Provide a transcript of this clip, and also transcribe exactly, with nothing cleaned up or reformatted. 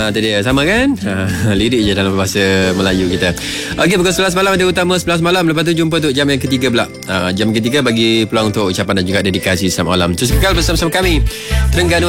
tu dia. Sama kan? Ha, lirik je dalam bahasa Melayu kita. Okey, pukul sebelas malam ada utama sebelas malam. Lepas tu jumpa untuk jam yang ketiga pula. Ha, jam ketiga bagi peluang untuk ucapan dan juga dedikasi sama malam. Terus kekal bersama-sama kami. Terengganu